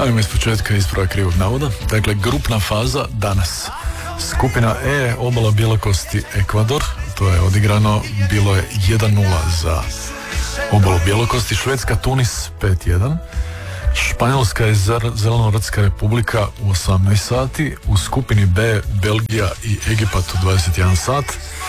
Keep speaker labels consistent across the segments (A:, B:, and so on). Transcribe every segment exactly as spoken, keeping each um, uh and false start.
A: Ajmo iz početka ispravak krivog navoda. Dakle, grupna faza danas. Skupina E, obala Bjelokosti, Ekvador. To je odigrano, bilo je jedan nula za obalu Bjelokosti. Švedska, Tunis, pet jedan. Španjolska i Zelenorodska republika u osamnaest sati. U skupini B, Belgija i Egipat u dvadeset jedan sat.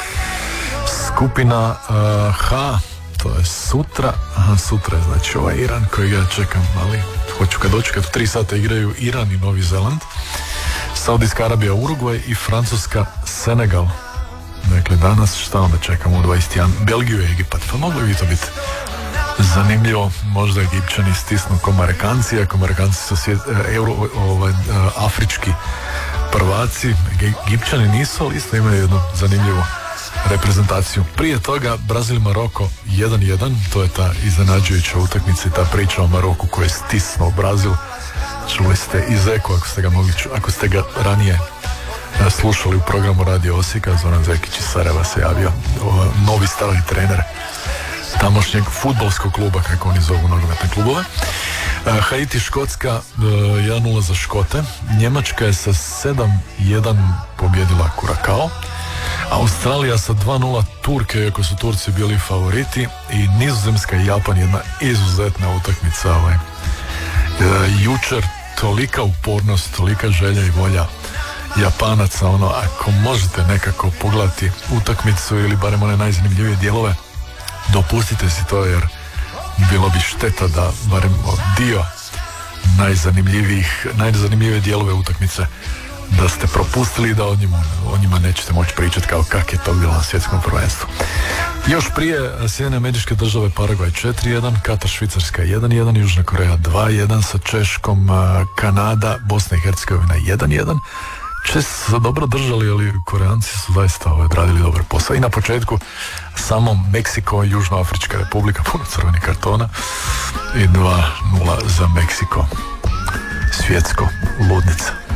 A: Skupina uh, H, to je sutra. Aha, sutra je znači ovaj Iran koji ja čekam, ali hoću kad doću, kad u tri sata igraju Iran i Novi Zeland. Saudijska Arabija, Urugvaj i Francuska, Senegal. Dakle, danas šta onda čekamo u dvadeset jedan? Belgiju i Egipat. Pa moglo bi to biti zanimljivo. Možda Egipćani stisnu ko Amerikanci, ako Amerikanci su svijet, euro, ovaj, afrički prvaci. Egipćani nisu, ali isto imaju jednu zanimljivu reprezentaciju. Prije toga Brazil Maroko jedan jedan, to je ta iznenađujuća utakmica i ta priča o Maroku koji je stisnuo Brazil. Čuli ste iz Eko, ako ste ga mogli ču, ako ste ga ranije slušali u programu Radio Osijeka. Zoran Zekić iz Sarajeva se javio, o, novi stari trener tamošnjeg fudbalskog kluba, kako oni zovu nogometne klubove. Haiti, Škotska, jedan nula za Škote. Njemačka je sa sedam jedan pobjedila Kurakao. Australija sa dva nula Turke, iako su Turci bili favoriti. I Nizozemska i Japan, jedna izuzetna utakmica. Ovaj. E, jučer tolika upornost, tolika želja i volja Japanaca, ono, ako možete nekako pogledati utakmicu ili barem one najzanimljivije dijelove, dopustite si to, jer bilo bi šteta da barem dio najzanimljivijih, najzanimljivije dijelove utakmice da ste propustili i da o njima, o njima nećete moći pričati kao kak je to bilo na svjetskom prvenstvu. Još prije Sjedinjene Američke Države, Paragvaj četiri jedan, Katar, Švicarska jedan jedan, Južna Koreja dva jedan sa Češkom, Kanada, Bosna i Hercegovina jedan jedan. Česi su se dobro držali, ali Koreanci su zaista odradili dobar posao. I na početku samo Meksiko i Južnoafrička Republika, puno crvenih kartona i dva nula za Meksiko. Svjetsko ludnica.